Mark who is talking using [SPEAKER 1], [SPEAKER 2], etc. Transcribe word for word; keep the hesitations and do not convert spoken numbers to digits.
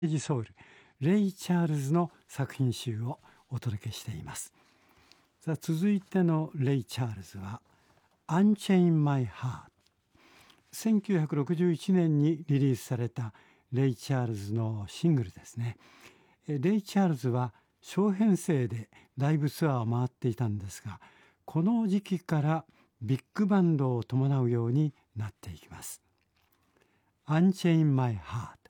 [SPEAKER 1] ジソウル、レイ・チャールズの作品集をお届けしています。さあ続いてのレイ・チャールズは Unchain My Heart。せんきゅうひゃくろくじゅういちねんにリリースされたレイ・チャールズのシングルですね。レイ・チャールズは小編成でライブツアーを回っていたんですが、この時期からビッグバンドを伴うようになっていきます。Unchain My Heart。